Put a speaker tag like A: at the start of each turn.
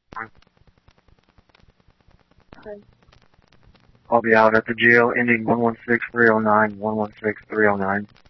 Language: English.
A: I'll be out at the jail ending 116309, 116309.